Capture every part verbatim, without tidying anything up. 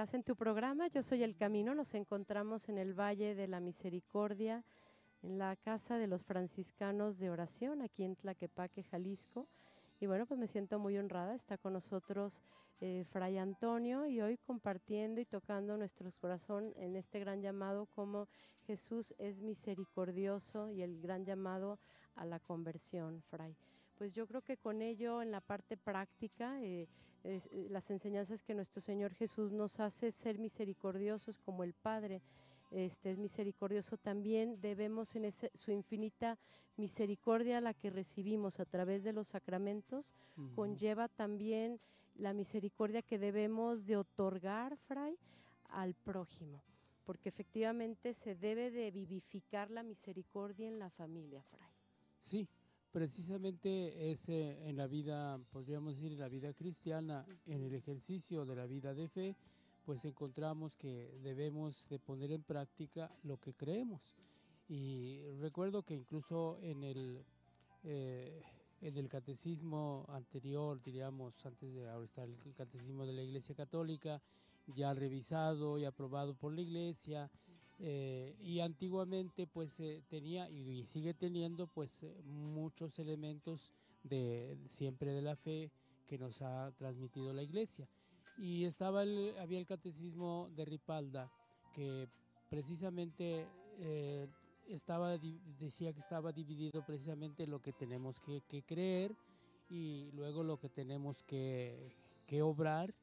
estás en tu programa Yo Soy el Camino. Nos encontramos en el Valle de la Misericordia, en la Casa de los Franciscanos de Oración, aquí en Tlaquepaque, Jalisco. Y bueno, pues me siento muy honrada. Está con nosotros eh, Fray Antonio, y hoy compartiendo y tocando nuestro corazón en este gran llamado como Jesús es misericordioso y el gran llamado a la conversión, Fray. Pues yo creo que con ello, en la parte práctica, eh, es, eh, las enseñanzas que nuestro Señor Jesús nos hace ser misericordiosos como el Padre este, es misericordioso, también debemos en ese, su infinita misericordia, la que recibimos a través de los sacramentos, uh-huh. conlleva también la misericordia que debemos de otorgar, Fray, al prójimo, porque efectivamente se debe de vivificar la misericordia en la familia, Fray. Sí. Precisamente es eh, en la vida, podríamos decir, en la vida cristiana, en el ejercicio de la vida de fe, pues encontramos que debemos de poner en práctica lo que creemos. Y recuerdo que incluso en el, eh, en el catecismo anterior, diríamos, antes de ahora está el catecismo de la Iglesia Católica, ya revisado y aprobado por la Iglesia, Eh, y antiguamente pues eh, tenía y, y sigue teniendo pues eh, muchos elementos de, de siempre de la fe que nos ha transmitido la Iglesia, y estaba el, había el catecismo de Ripalda que precisamente eh, estaba decía que estaba dividido precisamente en lo que tenemos que, que creer, y luego lo que tenemos que, que obrar,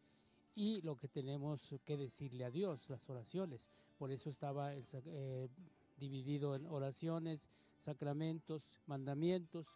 y lo que tenemos que decirle a Dios, las oraciones. Por eso estaba el, eh, dividido en oraciones, sacramentos, mandamientos,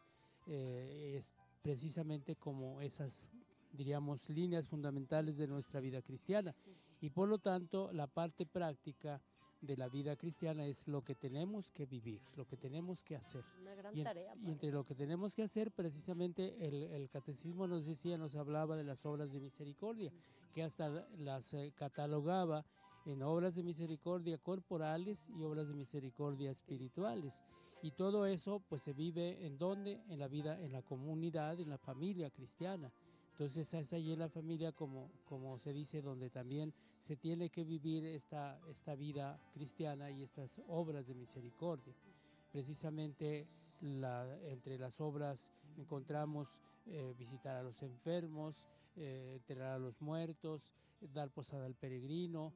eh, es precisamente como esas, diríamos, líneas fundamentales de nuestra vida cristiana. Y por lo tanto, la parte práctica de la vida cristiana es lo que tenemos que vivir, lo que tenemos que hacer. Una gran y, en, tarea. Y entre lo que tenemos que hacer, precisamente el, el catecismo nos decía, nos hablaba de las obras de misericordia, que hasta las eh, catalogaba en obras de misericordia corporales y obras de misericordia espirituales. Y todo eso pues se vive ¿en dónde? En la vida, en la comunidad, en la familia cristiana. Entonces es allí en la familia, como, como se dice, donde también se tiene que vivir esta, esta vida cristiana y estas obras de misericordia. Precisamente la, entre las obras encontramos eh, visitar a los enfermos, eh, enterrar a los muertos, dar posada al peregrino,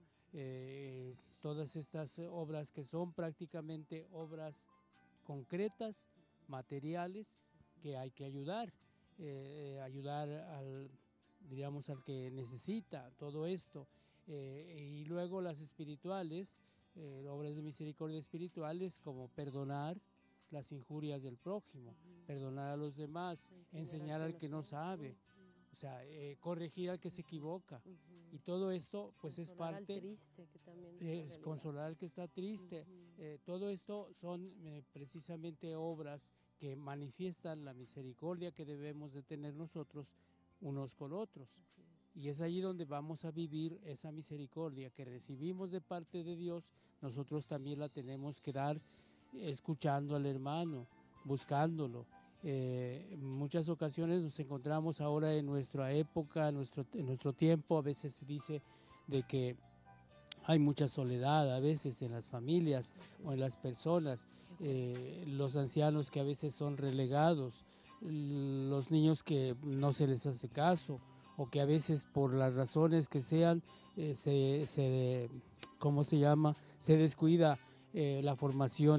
eh, todas estas obras que son prácticamente obras concretas, materiales, que hay que ayudar. Eh, ayudar al, diríamos, al que necesita todo esto, eh, y luego las espirituales, eh, obras de misericordia espirituales, como perdonar las injurias del prójimo, uh-huh. perdonar a los demás, enseñar, enseñar al que no sabe, uh-huh. o sea, eh, corregir al que se equivoca, uh-huh. y todo esto pues consolar es parte, al triste, que también es consolar al que está triste, uh-huh. eh, todo esto son eh, precisamente obras que manifiestan la misericordia que debemos de tener nosotros unos con otros. Y es allí donde vamos a vivir esa misericordia que recibimos de parte de Dios. Nosotros también la tenemos que dar escuchando al hermano, buscándolo. Eh, en muchas ocasiones nos encontramos ahora en nuestra época, en nuestro, en nuestro tiempo, a veces se dice de que hay mucha soledad a veces en las familias o en las personas, eh, los ancianos que a veces son relegados, los niños que no se les hace caso, o que a veces por las razones que sean eh, se, se, ¿cómo se llama? Se descuida eh, la formación